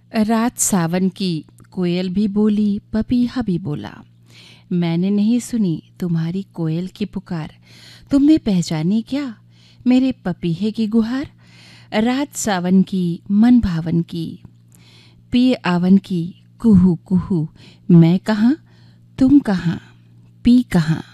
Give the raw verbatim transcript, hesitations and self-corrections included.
रात सावन की, कोयल भी बोली, पपीहा भी बोला। मैंने नहीं सुनी तुम्हारी कोयल की पुकार, तुमने पहचानी क्या मेरे पपीहे की गुहार। रात सावन की, मन भावन की, पी आवन की, कुहू कुहू, मैं कहाँ तुम कहाँ, पी कहाँ।